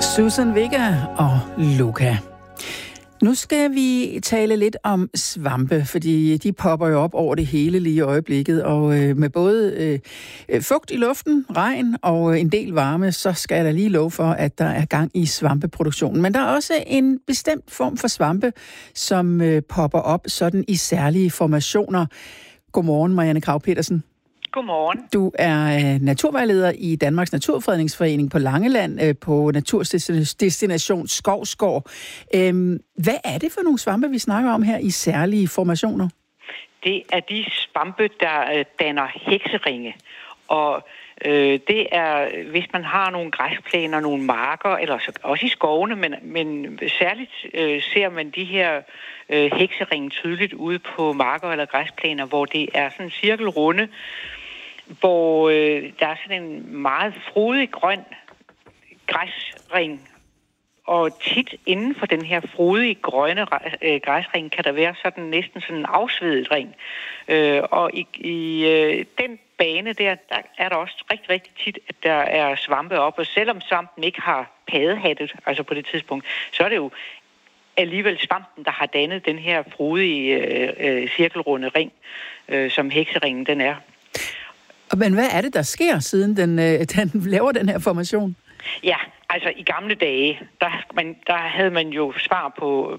Susan Vega og Luca. Nu skal vi tale lidt om svampe, fordi de popper jo op over det hele lige i øjeblikket, og med både fugt i luften, regn og en del varme, så skal jeg da lige love for, at der er gang i svampeproduktionen. Men der er også en bestemt form for svampe, som popper op sådan i særlige formationer. Godmorgen, Marianne Krag-Petersen. Godmorgen. Du er naturvejleder i Danmarks Naturfredningsforening på Langeland på Naturdestination Skovsgård. Hvad er det for nogle svampe, vi snakker om her i særlige formationer? Det er de svampe, der danner hekseringe. Og det er, hvis man har nogle græsplæner, nogle marker, eller også i skovene, men særligt ser man de her hekseringe tydeligt ude på marker eller græsplæner, hvor det er sådan en cirkelrunde, hvor der er sådan en meget frodig grøn græsring. Og tit inden for den her frodige grønne græsring kan der være sådan næsten sådan en afsvedet ring. Og i den bane der er der også rigtig, rigtig tit, at der er svampe op. Og selvom svampen ikke har paddehattet, altså på det tidspunkt, så er det jo alligevel svampen, der har dannet den her frodige cirkelrunde ring, som hekseringen den er. Men hvad er det, der sker, siden den laver den her formation? Ja, altså i gamle dage, der havde man jo svar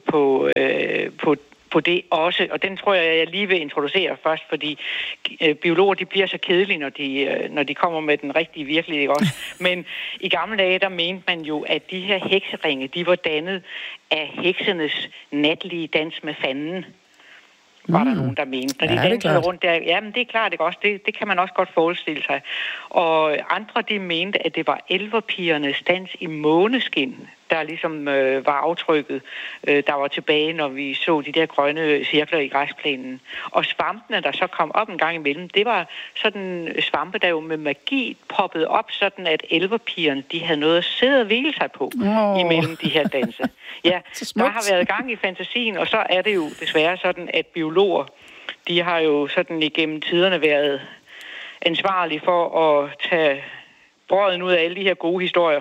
på det også, og den tror jeg lige vil introducere først, fordi biologer, de bliver så kedelige, når de kommer med den rigtige virkelighed også. Men i gamle dage, der mente man jo, at de her hekseringe, de var dannet af heksenes natlige dans med fanden. Var der nogen, der mente. Når de dansede rundt der, jamen det er klart, ikke også? Det kan man også godt forestille sig. Og andre, de mente, at det var elverpigernes dans i måneskin, der ligesom var aftrykket, der var tilbage, når vi så de der grønne cirkler i græsplænen. Og svampene, der så kom op en gang imellem, det var sådan svampe, der jo med magi poppede op, sådan at elverpigerne, de havde noget at sidde og hvile sig på imellem de her danse. Ja, der har været gang i fantasien, og så er det jo desværre sådan, at biologer, de har jo sådan igennem tiderne været ansvarlige for at tage brøden ud af alle de her gode historier.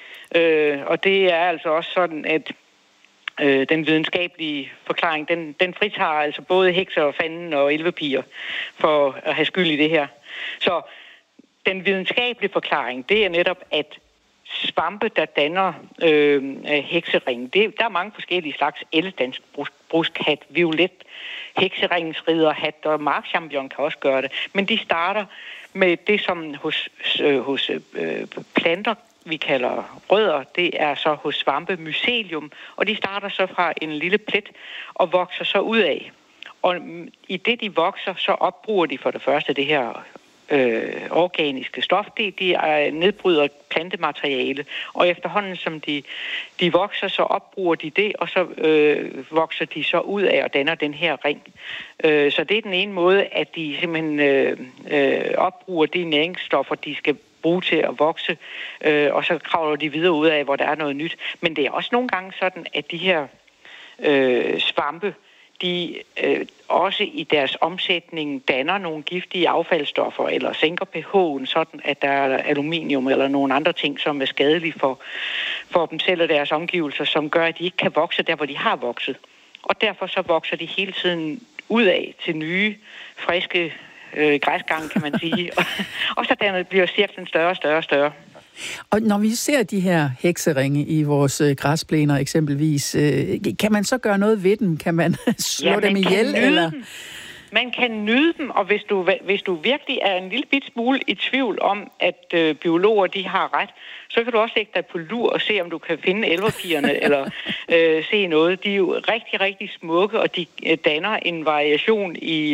Og det er altså også sådan, at den videnskabelige forklaring, den fritager altså både hekser og fanden og elvepiger for at have skyld i det her. Så den videnskabelige forklaring, det er netop, at svampe, der danner heksering, der er mange forskellige slags elledansk bruskhat, violet, hekseringsriderhat og markchampion kan også gøre det. Men de starter med det, som hos planter, vi kalder rødder, det er så hos svampe mycelium, og de starter så fra en lille plet og vokser så ud af. Og i det, de vokser, så opbruger de for det første det her organiske stof, de nedbryder plantemateriale, og efterhånden som de vokser, så opbruger de det, og så vokser de så ud af og danner den her ring. Så det er den ene måde, at de simpelthen opbruger de næringsstoffer, de skal bruge til at vokse, og så kravler de videre ud af, hvor der er noget nyt. Men det er også nogle gange sådan, at de her svampe, de også i deres omsætning danner nogle giftige affaldsstoffer, eller sænker pH'en, sådan at der er aluminium eller nogle andre ting, som er skadelige for dem selv og deres omgivelser, som gør, at de ikke kan vokse der, hvor de har vokset. Og derfor så vokser de hele tiden ud af til nye, friske græsgange, kan man sige. Og så bliver cirklen større og større og større. Og når vi ser de her hekseringe i vores græsplæner eksempelvis, kan man så gøre noget ved dem? Kan man slå dem ihjel? Eller? Man kan nyde dem, og hvis du virkelig er en lille bit smule i tvivl om, at biologer de har ret, så kan du også lægge dig på lur og se, om du kan finde elverpigerne, eller se noget. De er jo rigtig, rigtig smukke, og de danner en variation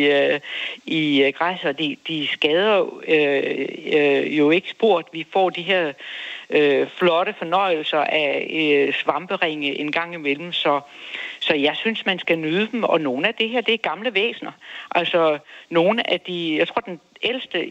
i græs, og de skader jo ikke sport. Vi får de her flotte fornøjelser af svamperinge en gang imellem, så jeg synes, man skal nyde dem, og nogle af det her, det er gamle væsener. Altså, nogle af de, jeg tror, den ældste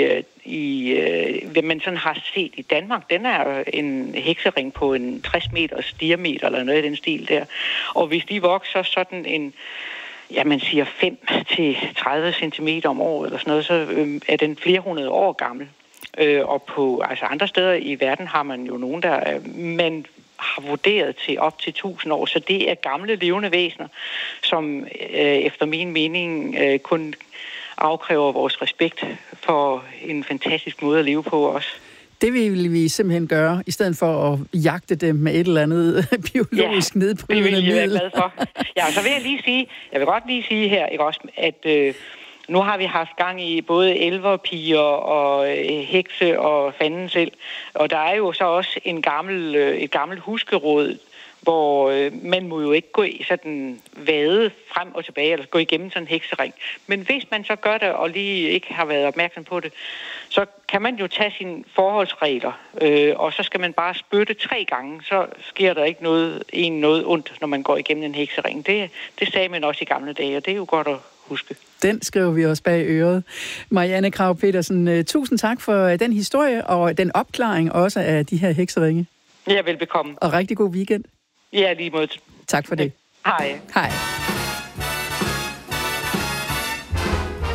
hvad man sådan har set i Danmark, den er en heksering på en 60 meters diameter, eller noget i den stil der. Og hvis de vokser sådan en, ja, man siger 5-30 centimeter om året, eller sådan noget, så er den flere hundrede år gammel. Og på andre steder i verden har man jo nogen, der men har vurderet til op til 1000 år. Så det er gamle levende væsener, som efter min mening kun afkræver vores respekt for en fantastisk måde at leve på også. Det vil vi simpelthen gøre, i stedet for at jagte dem med et eller andet biologisk nedbrydende middel. Det vil jeg være glad for. Ja, så vil jeg vil godt lige sige her, ikke også, at nu har vi haft gang i både elverpiger og hekse og fanden selv. Og der er jo så også et gammelt huskeråd, hvor man må jo ikke gå i sådan vade frem og tilbage, eller gå igennem sådan en heksering. Men hvis man så gør det, og lige ikke har været opmærksom på det, så kan man jo tage sine forholdsregler, og så skal man bare spytte 3 gange, så sker der ikke noget ondt, når man går igennem en heksering. Det sagde man også i gamle dage, og det er jo godt at huske. Den skriver vi også bag øret. Marianne Krag Petersen, tusind tak for den historie, og den opklaring også af de her hekseringe. Ja, velbekomme. Og rigtig god weekend. Ja, lige måde. Tak for det. Hej. Hej.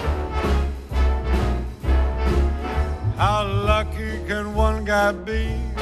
How lucky can one guy be?